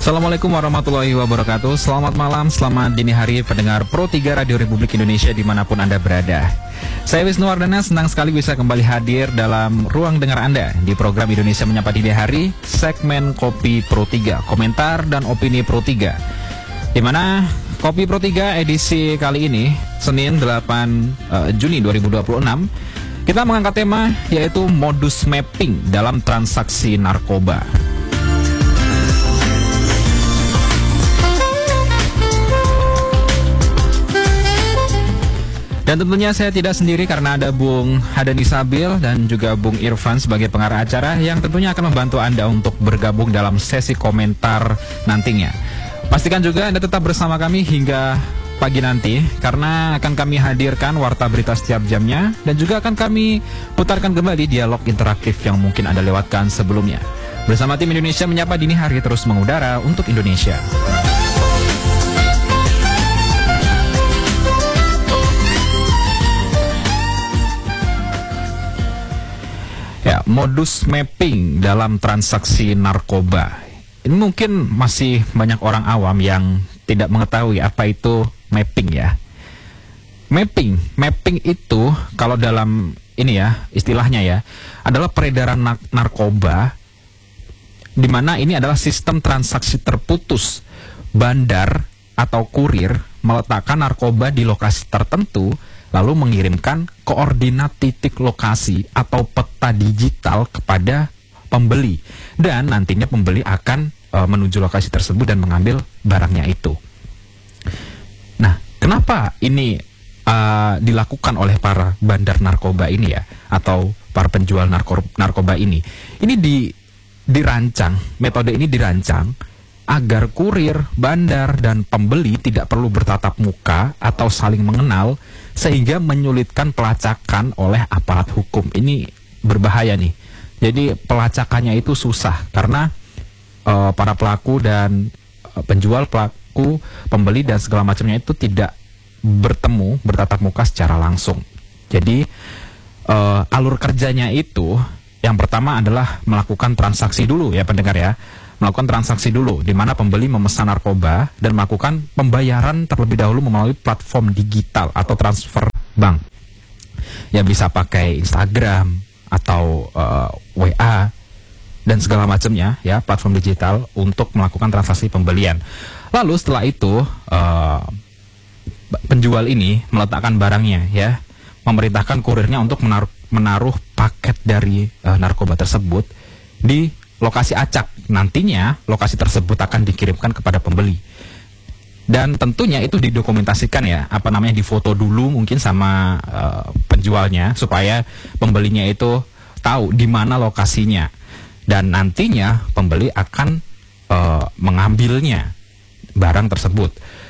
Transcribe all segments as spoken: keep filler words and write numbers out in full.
Assalamualaikum warahmatullahi wabarakatuh. Selamat malam, selamat dini hari pendengar Pro tiga Radio Republik Indonesia dimanapun Anda berada. Saya Wisnu Wardana, senang sekali bisa kembali hadir dalam ruang dengar Anda di program Indonesia Menyapa Dini Hari, segmen Kopi Pro tiga, komentar dan opini Pro tiga. Dimana Kopi Pro tiga edisi kali ini, Senin delapan Juni dua ribu dua puluh enam, kita mengangkat tema yaitu modus mapping dalam transaksi narkoba. Dan tentunya saya tidak sendiri karena ada Bung Hadani Sabil dan juga Bung Irfan sebagai pengarah acara yang tentunya akan membantu Anda untuk bergabung dalam sesi komentar nantinya. Pastikan juga Anda tetap bersama kami hingga pagi nanti karena akan kami hadirkan warta berita setiap jamnya dan juga akan kami putarkan kembali dialog interaktif yang mungkin Anda lewatkan sebelumnya. Bersama tim Indonesia Menyapa Dini Hari terus mengudara untuk Indonesia. Ya, modus mapping dalam transaksi narkoba. Ini mungkin masih banyak orang awam yang tidak mengetahui apa itu mapping ya. Mapping, mapping itu kalau dalam ini ya, istilahnya ya, adalah peredaran nar narkoba di mana ini adalah sistem transaksi terputus. Bandar atau kurir meletakkan narkoba di lokasi tertentu lalu mengirimkan koordinat titik lokasi atau peta digital kepada pembeli. Dan nantinya pembeli akan e, menuju lokasi tersebut dan mengambil barangnya itu. Nah, kenapa ini e, dilakukan oleh para bandar narkoba ini ya? Atau para penjual narko narkoba ini? Ini di, dirancang, metode ini dirancang agar kurir, bandar, dan pembeli tidak perlu bertatap muka atau saling mengenal sehingga menyulitkan pelacakan oleh aparat hukum. Ini berbahaya nih. Jadi pelacakannya itu susah karena uh, para pelaku dan uh, penjual, pelaku, pembeli dan segala macamnya itu tidak bertemu, bertatap muka secara langsung. Jadi uh, alur kerjanya itu yang pertama adalah melakukan transaksi dulu ya pendengar ya. Melakukan transaksi dulu, di mana pembeli memesan narkoba dan melakukan pembayaran terlebih dahulu melalui platform digital atau transfer bank. Ya bisa pakai Instagram atau uh, W A dan segala macamnya ya, platform digital untuk melakukan transaksi pembelian. Lalu setelah itu uh, penjual ini meletakkan barangnya ya, memerintahkan kurirnya untuk menaruh, menaruh paket dari uh, narkoba tersebut di lokasi acak. Nantinya lokasi tersebut akan dikirimkan kepada pembeli. Dan tentunya itu didokumentasikan ya, apa namanya, difoto dulu mungkin sama uh, penjualnya supaya pembelinya itu tahu di mana lokasinya. Dan nantinya pembeli akan uh, mengambilnya barang tersebut.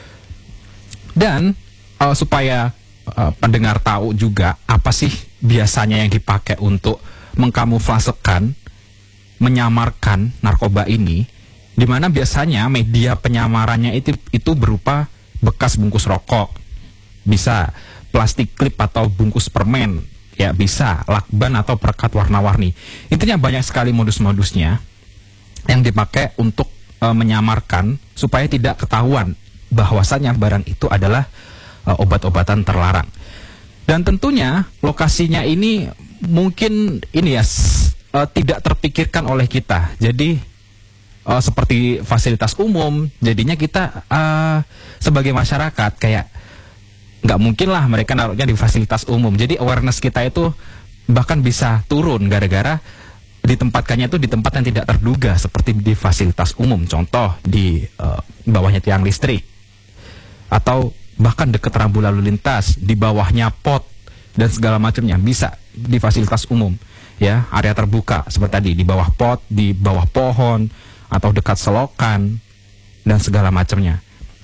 Dan uh, supaya uh, pendengar tahu juga apa sih biasanya yang dipakai untuk mengkamuflasekan, menyamarkan narkoba ini, di mana biasanya media penyamarannya itu itu berupa bekas bungkus rokok, bisa plastik klip atau bungkus permen, ya bisa lakban atau perekat warna-warni. Intinya banyak sekali modus-modusnya yang dipakai untuk e, menyamarkan supaya tidak ketahuan bahwasanya barang itu adalah e, obat-obatan terlarang. Dan tentunya lokasinya ini mungkin ini ya Uh, tidak terpikirkan oleh kita. Jadi uh, seperti fasilitas umum, jadinya kita uh, sebagai masyarakat kayak nggak mungkin lah mereka naruhnya di fasilitas umum. Jadi awareness kita itu bahkan bisa turun gara-gara ditempatkannya itu di tempat yang tidak terduga seperti di fasilitas umum. Contoh di uh, bawahnya tiang listrik atau bahkan dekat rambu lalu lintas, di bawahnya pot dan segala macamnya bisa di fasilitas umum. Ya, area terbuka seperti tadi, di bawah pot, di bawah pohon, atau dekat selokan, dan segala macamnya.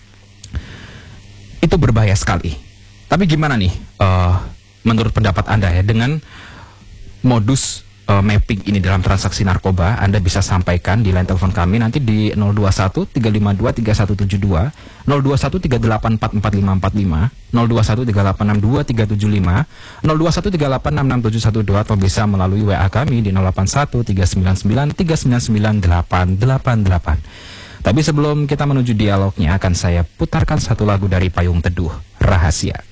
Itu berbahaya sekali. Tapi gimana nih, uh, menurut pendapat Anda ya, dengan modus uh, mapping ini dalam transaksi narkoba? Anda bisa sampaikan di line telepon kami nanti di nol dua satu tiga lima dua tiga satu tujuh dua, nol dua satu tiga delapan empat empat lima empat lima, nol dua satu tiga delapan enam dua tiga tujuh lima, nol dua satu tiga delapan enam enam tujuh satu dua, atau bisa melalui W A kami di nol delapan satu tiga sembilan sembilan tiga sembilan sembilan delapan delapan delapan. Tapi sebelum kita menuju dialognya, akan saya putarkan satu lagu dari Payung Teduh, Rahasia.